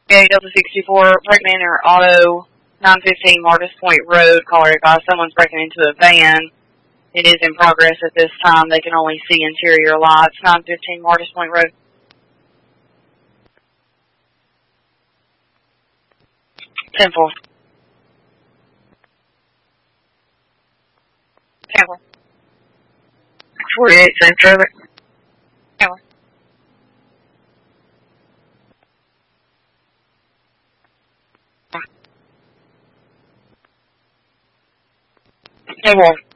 Yeah, Delta 64, Brakeman or Auto, 915 Martis Point Road, caller advised someone's breaking into a van. It is in progress at this time. They can only see interior lights. 915 Martis Point Road. 10-4. 10-4. 48, same traffic. 10-4. Hey, Wolf.